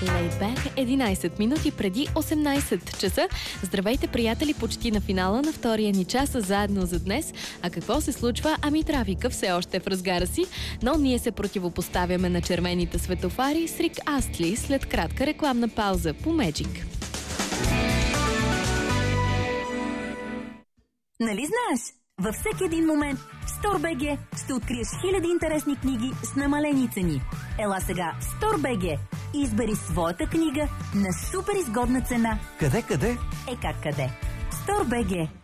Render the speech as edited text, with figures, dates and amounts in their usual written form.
Laid Back, 11 минути преди 18 часа. Здравейте, приятели, почти на финала на втория ни час заедно за днес. А какво се случва? Ами трафика все още е в разгара си, но ние се противопоставяме на червените светофари с Рик Астли след кратка рекламна пауза по Magic. Нали знаеш? Във всеки един момент в StoreBG ще откриеш хиляди интересни книги с намалени цени. Ела сега в StoreBG и избери своята книга на супер изгодна цена. Къде? Как къде? StoreBG.